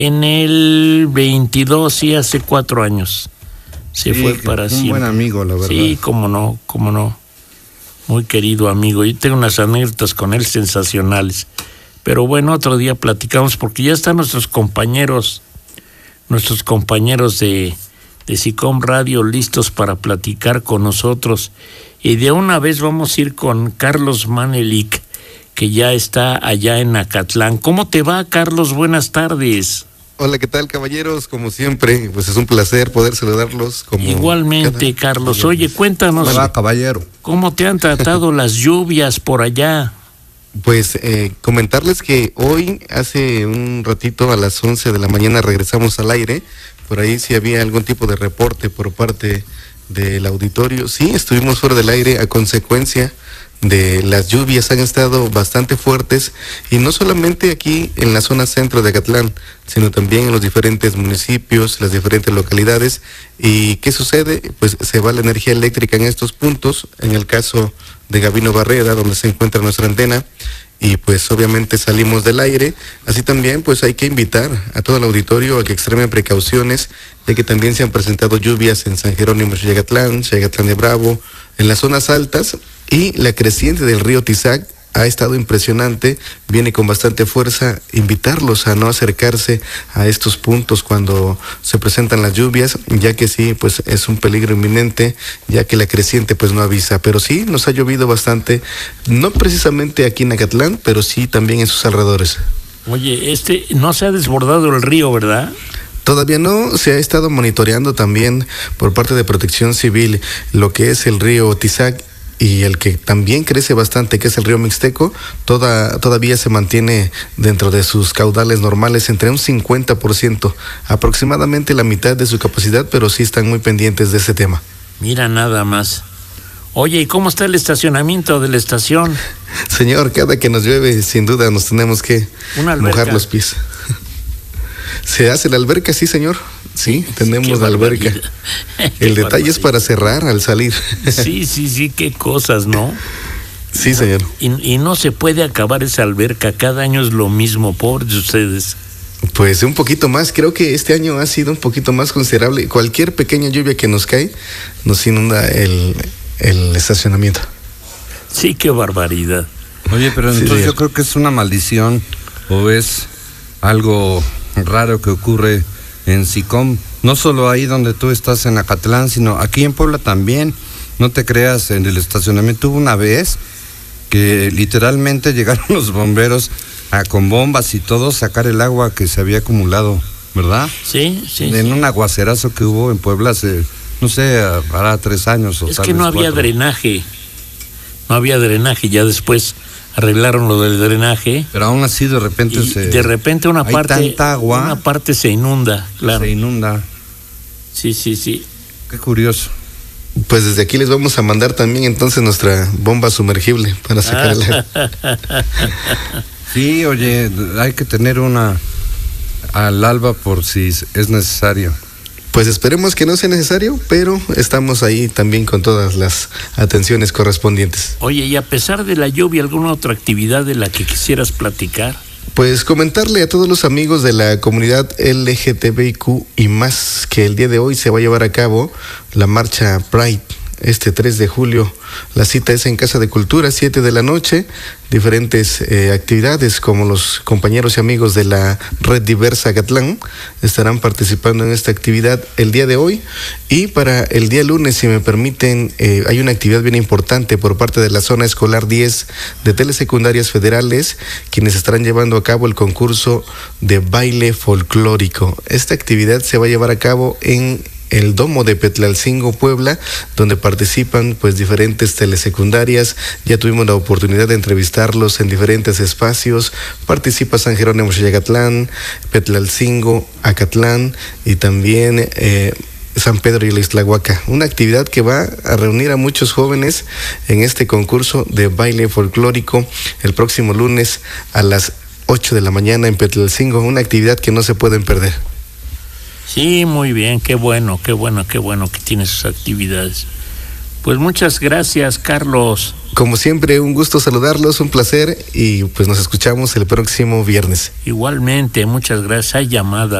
En el 22, sí, hace 4 años. Se fue para siempre. Un buen amigo, la verdad. Sí, cómo no. Muy querido amigo. Yo tengo unas anécdotas con él sensacionales. Pero bueno, otro día platicamos porque ya están nuestros compañeros de SICOM Radio listos para platicar con nosotros. Y de una vez vamos a ir con Carlos Manelik, que ya está allá en Acatlán. ¿Cómo te va, Carlos? Buenas tardes. Hola, ¿qué tal, caballeros? Como siempre, pues es un placer poder saludarlos. Igualmente, Carlos. Oye, cuéntanos. Hola, caballero. ¿Cómo te han tratado las lluvias por allá? Pues comentarles que hoy, hace un ratito, a las 11 de la mañana, regresamos al aire. Por ahí sí había algún tipo de reporte por parte del auditorio. Sí, estuvimos fuera del aire a consecuencia de las lluvias. Han estado bastante fuertes, y no solamente aquí en la zona centro de Acatlán, sino también en los diferentes municipios, las diferentes localidades. ¿Y qué sucede? Pues se va la energía eléctrica en estos puntos, en el caso de Gabino Barreda, donde se encuentra nuestra antena, y pues obviamente salimos del aire. Así también pues hay que invitar a todo el auditorio a que extremen precauciones, ya que también se han presentado lluvias en San Jerónimo, Xagatlán de Bravo, en las zonas altas, y la creciente del río Tizac ha estado impresionante, viene con bastante fuerza. Invitarlos a no acercarse a estos puntos cuando se presentan las lluvias, ya que sí, pues es un peligro inminente, ya que la creciente pues no avisa. Pero sí, nos ha llovido bastante, no precisamente aquí en Acatlán, pero sí también en sus alrededores. Oye, no se ha desbordado el río, ¿verdad? Todavía no. Se ha estado monitoreando también por parte de Protección Civil lo que es el río Tizac, y el que también crece bastante, que es el río Mixteco. Todavía se mantiene dentro de sus caudales normales, entre un 50%, aproximadamente la mitad de su capacidad, pero sí están muy pendientes de ese tema. Mira nada más. Oye, ¿y cómo está el estacionamiento de la estación? Señor, cada que nos llueve, sin duda nos tenemos que mojar los pies. ¿Se hace la alberca? Sí, señor. Sí, tenemos la alberca. El detalle es para cerrar al salir. Sí, qué cosas, ¿no? Sí, señor. Y no se puede acabar esa alberca, cada año es lo mismo, pobres ustedes. Pues un poquito más, creo que este año ha sido un poquito más considerable. Cualquier pequeña lluvia que nos cae, nos inunda el estacionamiento. Sí, qué barbaridad. Oye, pero entonces yo creo que es una maldición, o es algo raro que ocurre en SICOM, no solo ahí donde tú estás en Acatlán, sino aquí en Puebla también. No te creas, en el estacionamiento hubo una vez que literalmente llegaron los bomberos con bombas y todo, sacar el agua que se había acumulado, ¿verdad? Sí. En un aguacerazo que hubo en Puebla hace, no sé, hará 3 años o es tal que vez no había 4. No había drenaje, ya después arreglaron lo del drenaje. Pero aún así de repente una hay parte, tanta agua, una parte se inunda, claro. Se inunda. Sí. Qué curioso. Pues desde aquí les vamos a mandar también entonces nuestra bomba sumergible para sacar el agua. Sí, oye, hay que tener una al alba por si es necesario. Pues esperemos que no sea necesario, pero estamos ahí también con todas las atenciones correspondientes. Oye, y a pesar de la lluvia, ¿alguna otra actividad de la que quisieras platicar? Pues comentarle a todos los amigos de la comunidad LGTBIQ y más que el día de hoy se va a llevar a cabo la marcha Pride. Este 3 de julio, la cita es en Casa de Cultura, 7 de la noche, diferentes actividades como los compañeros y amigos de la Red Diversa Acatlán estarán participando en esta actividad el día de hoy. Y para el día lunes, si me permiten, hay una actividad bien importante por parte de la zona escolar 10 de Telesecundarias Federales, quienes estarán llevando a cabo el concurso de baile folclórico. Esta actividad se va a llevar a cabo en el Domo de Petlalcingo, Puebla, donde participan pues diferentes telesecundarias. Ya tuvimos la oportunidad de entrevistarlos en diferentes espacios. Participa San Jerónimo Xagatlán, Petlalcingo, Acatlán y también San Pedro y la Ixtlahuaca. Una actividad que va a reunir a muchos jóvenes en este concurso de baile folclórico el próximo lunes a las 8 de la mañana en Petlalcingo. Una actividad que no se pueden perder. Sí, muy bien, qué bueno que tiene sus actividades. Pues muchas gracias, Carlos. Como siempre, un gusto saludarlos, un placer, y pues nos escuchamos el próximo viernes. Igualmente, muchas gracias. Hay llamada.